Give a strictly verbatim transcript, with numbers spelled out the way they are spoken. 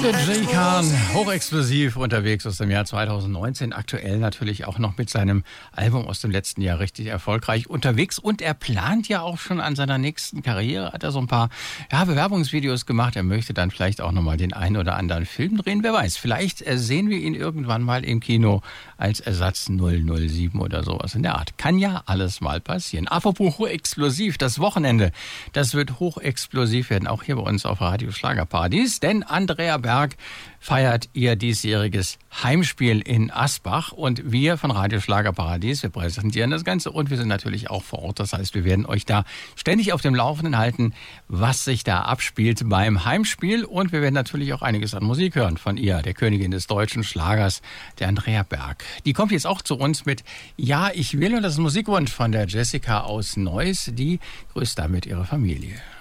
Jay Khan, hochexplosiv unterwegs aus dem Jahr zweitausendneunzehn, aktuell natürlich auch noch mit seinem Album aus dem letzten Jahr richtig erfolgreich unterwegs und er plant ja auch schon an seiner nächsten Karriere, hat er so ein paar ja, Bewerbungsvideos gemacht, er möchte dann vielleicht auch nochmal den einen oder anderen Film drehen, wer weiß, vielleicht sehen wir ihn irgendwann mal im Kino als Ersatz null null sieben oder sowas in der Art. Kann ja alles mal passieren. Apropos hochexplosiv, das Wochenende, das wird hochexplosiv werden, auch hier bei uns auf Radio Schlagerparadies, denn Andrea Berg feiert ihr diesjähriges Heimspiel in Asbach und wir von Radio Schlagerparadies, wir präsentieren das Ganze und wir sind natürlich auch vor Ort. Das heißt, wir werden euch da ständig auf dem Laufenden halten, was sich da abspielt beim Heimspiel und wir werden natürlich auch einiges an Musik hören von ihr, der Königin des deutschen Schlagers, der Andrea Berg. Die kommt jetzt auch zu uns mit Ja, ich will und das ist ein Musikwunsch von der Jessica aus Neuss, die grüßt damit ihre Familie.